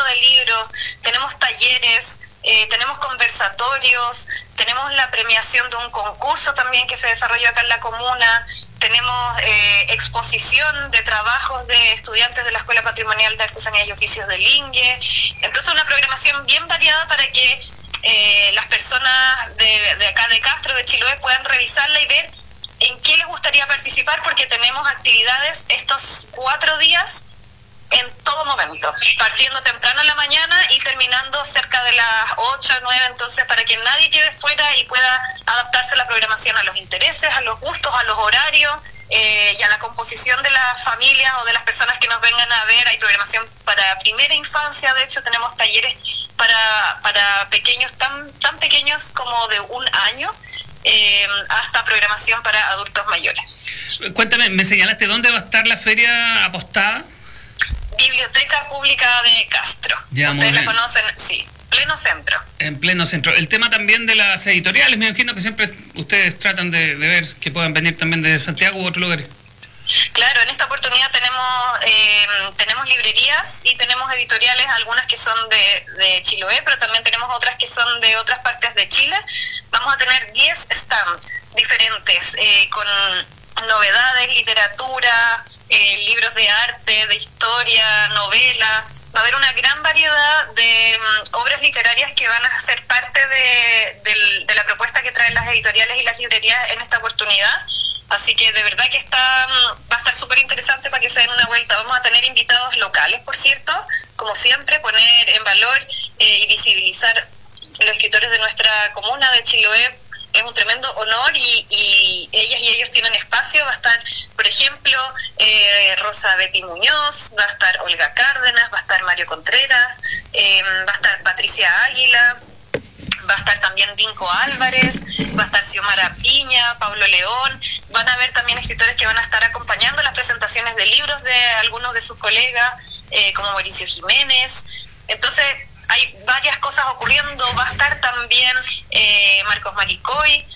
de libros, tenemos talleres, tenemos conversatorios, tenemos la premiación de un concurso también que se desarrolló acá en la comuna, tenemos exposición de trabajos de estudiantes de la Escuela Patrimonial de Artesanía y Oficios de Lingue. Entonces una programación bien variada para que las personas de acá de Castro, de Chiloé, puedan revisarla y ver en qué les gustaría participar, porque tenemos actividades estos 4 días en todo momento, partiendo temprano en la mañana y terminando cerca de las 8 o 9, entonces para que nadie quede fuera y pueda adaptarse a la programación, a los intereses, a los gustos, a los horarios y a la composición de las familias o de las personas que nos vengan a ver. Hay programación para primera infancia, de hecho tenemos talleres para pequeños, tan pequeños como de 1 año, hasta programación para adultos mayores. Cuéntame, me señalaste dónde va a estar la feria apostada. Biblioteca Pública de Castro. Ya, ustedes la conocen, sí, pleno centro. En pleno centro. El tema también de las editoriales, me imagino que siempre ustedes tratan de ver que puedan venir también de Santiago u otros lugares. Claro, en esta oportunidad tenemos librerías y tenemos editoriales, algunas que son de Chiloé, pero también tenemos otras que son de otras partes de Chile. Vamos a tener 10 stands diferentes con novedades, literatura, libros de arte, de historia, novelas. Va a haber una gran variedad de obras literarias que van a ser parte de la propuesta que traen las editoriales y las librerías en esta oportunidad. Así que de verdad que va a estar súper interesante para que se den una vuelta. Vamos a tener invitados locales, por cierto, como siempre, poner en valor y visibilizar los escritores de nuestra comuna de Chiloé. Es un tremendo honor y ellas y ellos tienen espacio. Va a estar, por ejemplo, Rosa Betty Muñoz, va a estar Olga Cárdenas, va a estar Mario Contreras, va a estar Patricia Águila, va a estar también Dinko Álvarez, va a estar Xiomara Piña, Pablo León. Van a haber también escritores que van a estar acompañando las presentaciones de libros de algunos de sus colegas, como Mauricio Jiménez. Entonces, hay varias cosas ocurriendo. Va a estar también Marcos Maricoy,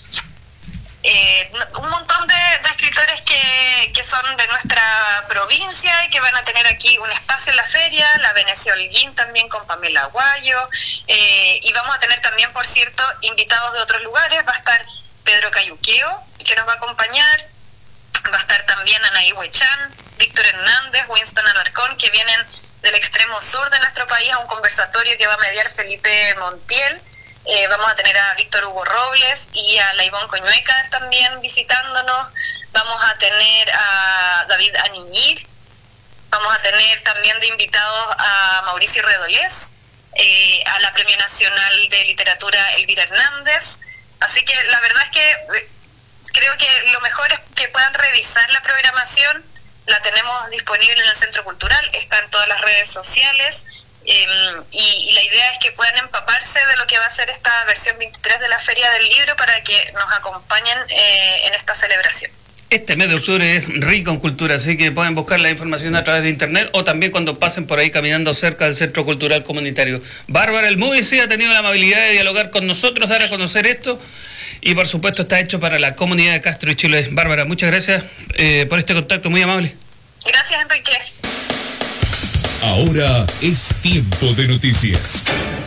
un montón de escritores que son de nuestra provincia y que van a tener aquí un espacio en la feria. La Venecia Holguín también con Pamela Aguayo, y vamos a tener también, por cierto, invitados de otros lugares. Va a estar Pedro Cayuqueo, que nos va a acompañar. Va a estar también Anaí Huechán, Víctor Hernández, Winston Alarcón, que vienen del extremo sur de nuestro país a un conversatorio que va a mediar Felipe Montiel. Vamos a tener a Víctor Hugo Robles y a la Ivonne Coñueca también visitándonos. Vamos a tener a David Aniñir. Vamos a tener también de invitados a Mauricio Redolés, a la Premio Nacional de Literatura Elvira Hernández. Así que la verdad es que creo que lo mejor es que puedan revisar la programación. La tenemos disponible en el Centro Cultural, está en todas las redes sociales, y la idea es que puedan empaparse de lo que va a ser esta versión 23 de la Feria del Libro para que nos acompañen en esta celebración. Este mes de octubre es rico en cultura, así que pueden buscar la información a través de internet o también cuando pasen por ahí caminando cerca del Centro Cultural Comunitario. Bárbara Elmuy sí ha tenido la amabilidad de dialogar con nosotros, dar a conocer esto, y por supuesto está hecho para la comunidad de Castro y Chiloé. Bárbara, muchas gracias por este contacto, muy amable. Gracias, Enrique. Ahora es tiempo de noticias.